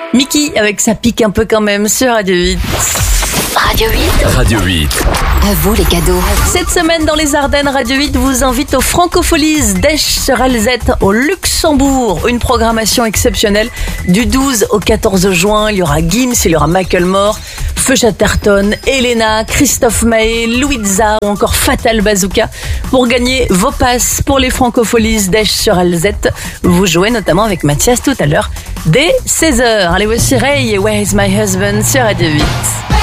Mickey avec sa pique un peu quand même sur Radio 8. Radio 8. Radio 8. À vous les cadeaux. Cette semaine dans les Ardennes, Radio 8 vous invite aux Francopholies d'Esch-sur-Alzette au Luxembourg. Une programmation exceptionnelle du 12 au 14 juin. Il y aura Gims, il y aura Macklemore, Feu Chatterton, Elena, Christophe Maé, Louisa ou encore Fatal Bazooka. Pour gagner vos passes pour les Francopholies d'Esch-sur-Alzette, vous jouez notamment avec Mathias tout à l'heure dès 16h. Allez, voici Ray et Where is my husband sur Radio 8.